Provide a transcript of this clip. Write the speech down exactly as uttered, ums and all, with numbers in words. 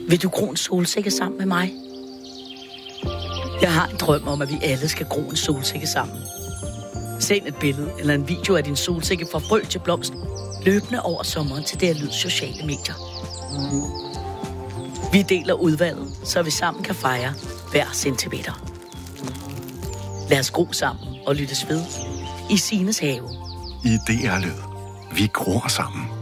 Vil du gro en solsikke sammen med mig? Jeg har en drøm om, at vi alle skal gro en solsikke sammen. Send et billede eller en video af din solsikke fra frø til blomst, løbende over sommeren til det her lyd sociale medier. Vi deler udvalget, så vi sammen kan fejre hver centimeter. Lad os gro sammen og lyttes ved i Sines have. Idéer Lyd. Vi gror sammen.